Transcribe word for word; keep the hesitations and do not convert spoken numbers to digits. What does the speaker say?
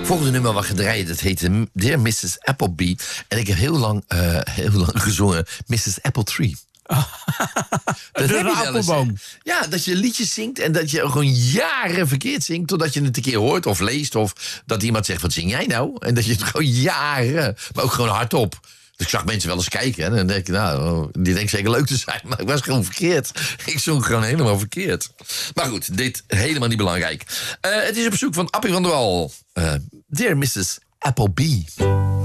Volgende nummer wat gedraaid, dat heette Dear missus Appleby. En ik heb heel lang, uh, heel lang gezongen missus Appletree. Oh. Dat de heb je wel eens, hè? appelboom. Ja, dat je liedjes zingt en dat je gewoon jaren verkeerd zingt... totdat je het een keer hoort of leest of dat iemand zegt... wat zing jij nou? En dat je het gewoon jaren, maar ook gewoon hardop... Dus ik zag mensen wel eens kijken en dan denk ik, nou, die denkt zeker leuk te zijn. Maar ik was gewoon verkeerd. Ik zong gewoon helemaal verkeerd. Maar goed, dit helemaal niet belangrijk. Uh, het is op zoek van Appie van der Wal. Uh, Dear missus Appleby.